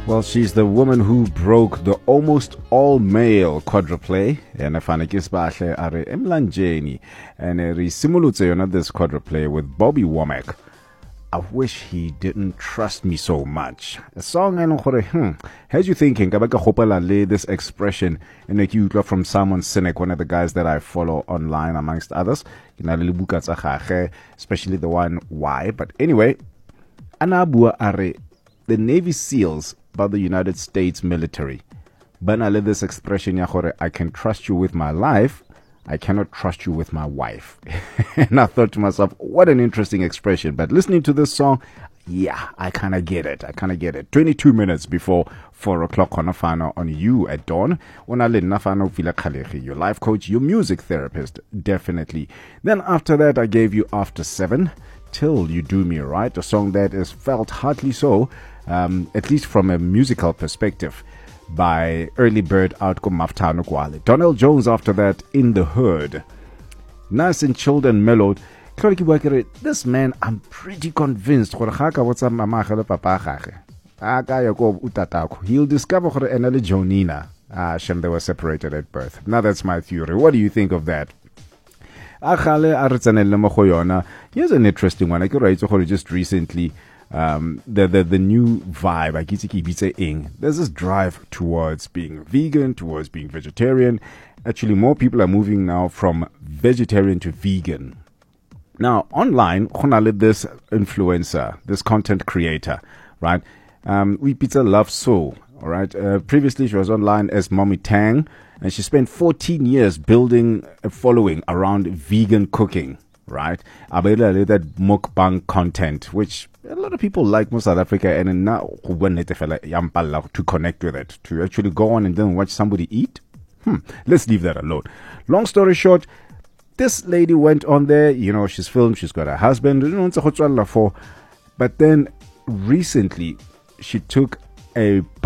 Well, she's the woman who broke the almost all-male quadruplay. And Fanikisbahle are Emlanjeni. And Simulutse this quadruplay with Bobby Womack. I wish he didn't trust me so much. A song and has you thinking this expression in a from Simon Sinek, one of the guys that I follow online amongst others. Especially the one why. But anyway, Anabua are the Navy SEALs by the United States military. Banale this expression I can trust you with my life. I cannot trust you with my wife. And I thought to myself, what an interesting expression. But listening to this song, yeah, I kind of get it. 22 minutes before 4 o'clock on Afano on You at Dawn. Your life coach, your music therapist, definitely. Then after that, I gave you After 7, Till You Do Me Right, a song that is felt hardly so, at least from a musical perspective, by Early Bird out Maftano Kwale. Donald Jones after that, In the Hood. Nice and chilled and mellowed. This man, I'm pretty convinced he'll discover Enele Jonina. Shem, they were separated at birth. Now that's my theory. What do you think of that? Here's an interesting one. I could write just recently. The new vibe, there's this drive towards being vegan, towards being vegetarian. Actually, more people are moving now from vegetarian to vegan. Now, online, this influencer, this content creator, right? We Pizza Love So, all right? Previously, she was online as Mommy Tang, and she spent 14 years building a following around vegan cooking, right? That mukbang content, which a lot of people like most South Africa, and now to connect with it, to actually go on and then watch somebody eat. Let's leave that alone. Long story short, this lady went on there, she's filmed, she's got a husband, but then recently she took a